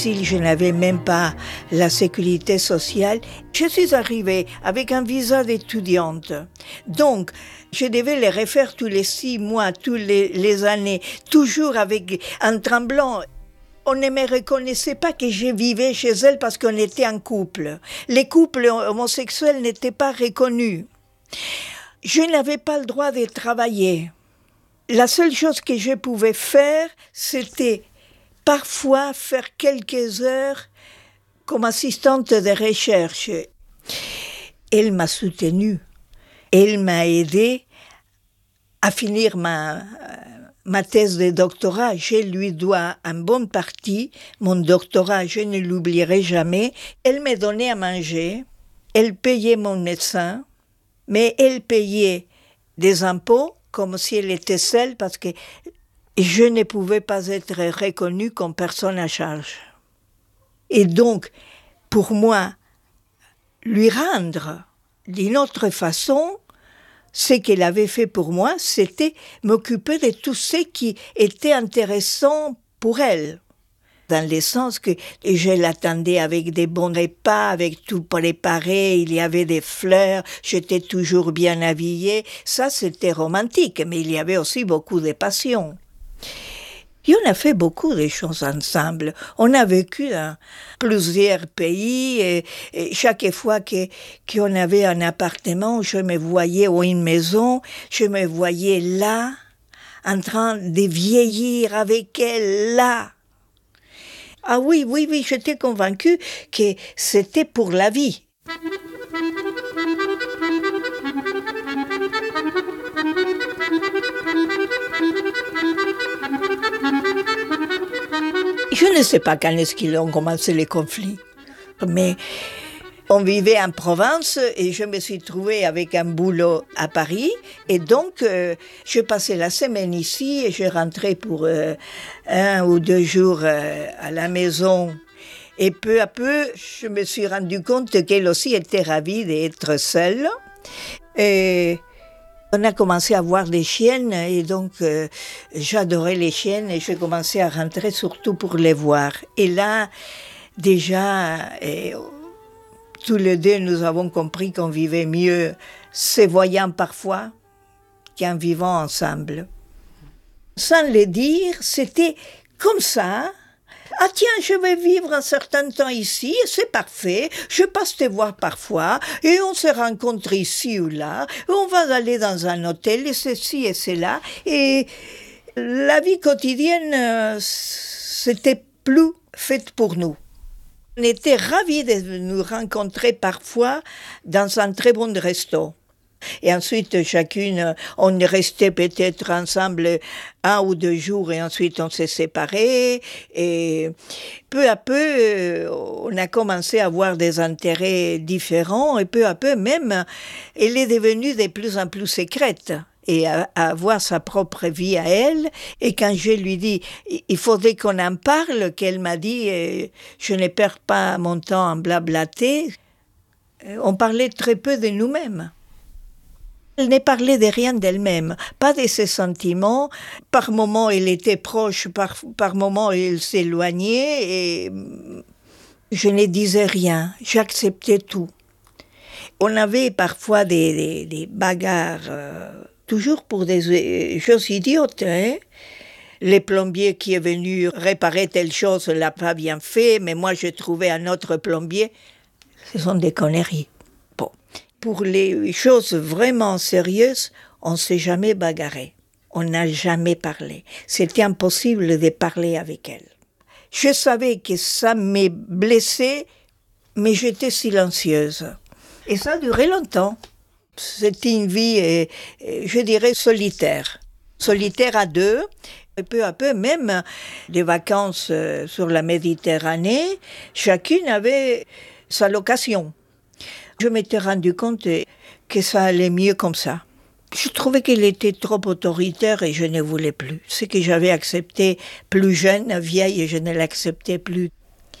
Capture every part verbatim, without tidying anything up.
Si je n'avais même pas la sécurité sociale, je suis arrivée avec un visa d'étudiante. Donc, je devais les refaire tous les six mois, tous les, les années, toujours avec un tremblant. On ne me reconnaissait pas que je vivais chez elle parce qu'on était en couple. Les couples homosexuels n'étaient pas reconnus. Je n'avais pas le droit de travailler. La seule chose que je pouvais faire, c'était parfois faire quelques heures comme assistante de recherche. Elle m'a soutenue. Elle m'a aidée à finir ma, ma thèse de doctorat. Je lui dois en bonne partie. Mon doctorat, je ne l'oublierai jamais. Elle me donnait à manger. Elle payait mon médecin. Mais elle payait des impôts comme si elle était seule parce que je ne pouvais pas être reconnue comme personne à charge. Et donc, pour moi, lui rendre d'une autre façon, ce qu'elle avait fait pour moi, c'était m'occuper de tout ce qui était intéressant pour elle. Dans le sens que je l'attendais avec des bons repas, avec tout préparé, il y avait des fleurs, j'étais toujours bien habillée. Ça, c'était romantique, mais il y avait aussi beaucoup de passion. Et on a fait beaucoup de choses ensemble. On a vécu dans plusieurs pays et, et chaque fois que, qu'on avait un appartement, je me voyais, ou une maison, je me voyais là, en train de vieillir avec elle, là. Ah oui, oui, oui, j'étais convaincue que c'était pour la vie. Je ne sais pas quand est-ce qu'ils ont commencé les conflits, mais on vivait en province et je me suis trouvée avec un boulot à Paris et donc euh, je passais la semaine ici et je rentrais pour euh, un ou deux jours euh, à la maison. Et peu à peu, je me suis rendu compte qu'elle aussi était ravie d'être seule. Et on a commencé à voir des chiennes et donc euh, j'adorais les chiennes et je commençais à rentrer surtout pour les voir. Et là, déjà, et, tous les deux, nous avons compris qu'on vivait mieux se voyant parfois qu'en vivant ensemble. Sans le dire, c'était comme ça. Ah tiens, je vais vivre un certain temps ici, c'est parfait, je passe te voir parfois, et on se rencontre ici ou là, on va aller dans un hôtel, et ceci et cela, et la vie quotidienne, c'était plus faite pour nous. On était ravis de nous rencontrer parfois dans un très bon resto. Et ensuite, chacune, on restait peut-être ensemble un ou deux jours et ensuite on s'est séparés. Et peu à peu, on a commencé à avoir des intérêts différents et peu à peu même, elle est devenue de plus en plus secrète et à, à avoir sa propre vie à elle. Et quand je lui dis, il faudrait qu'on en parle, qu'elle m'a dit, je ne perds pas mon temps à blablater, on parlait très peu de nous-mêmes. Elle ne parlait de rien d'elle-même, pas de ses sentiments. Par moments, elle était proche, par, par moments, elle s'éloignait et je ne disais rien, j'acceptais tout. On avait parfois des, des, des bagarres, euh, toujours pour des choses idiotes, hein. Le plombier qui est venu réparer telle chose ne l'a pas bien fait, mais moi j'ai trouvé un autre plombier. Ce sont des conneries. Bon. Pour les choses vraiment sérieuses, on ne s'est jamais bagarré. On n'a jamais parlé. C'était impossible de parler avec elle. Je savais que ça me blessait, mais j'étais silencieuse. Et ça a duré longtemps. C'était une vie, je dirais, solitaire. Solitaire à deux. Et peu à peu, même des vacances sur la Méditerranée, chacune avait sa location. Je m'étais rendu compte que ça allait mieux comme ça. Je trouvais qu'elle était trop autoritaire et je ne voulais plus. Ce que j'avais accepté plus jeune, vieille, et je ne l'acceptais plus.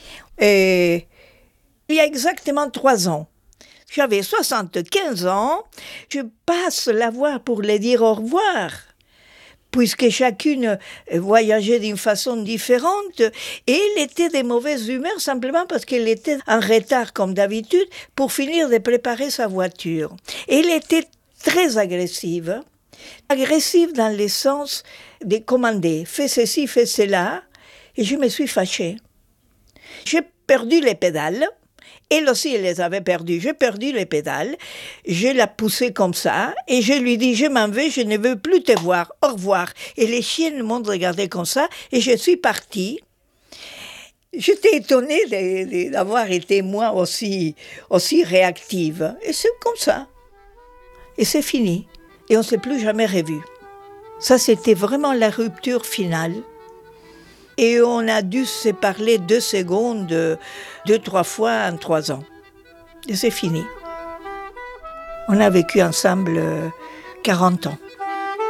Et il y a exactement trois ans, j'avais soixante-quinze ans, je passe la voir pour lui dire au revoir. puisque chacune voyageait d'une façon différente, et elle était de mauvaise humeur simplement parce qu'elle était en retard comme d'habitude pour finir de préparer sa voiture. Et elle était très agressive, agressive dans le sens de commander, fais ceci, fais cela, et je me suis fâchée. J'ai perdu les pédales. Elle aussi, elle les avait perdues. J'ai perdu les pédales. Je l'ai poussée comme ça et je lui dis, je m'en vais, je ne veux plus te voir. Au revoir. Et les chiennes m'ont regardé comme ça et je suis partie. J'étais étonnée de, de, d'avoir été moi aussi, aussi réactive. Et c'est comme ça. Et c'est fini. Et on ne s'est plus jamais revus. Ça, c'était vraiment la rupture finale. Et on a dû se parler deux secondes, deux, trois fois en trois ans. Et c'est fini. On a vécu ensemble quarante ans.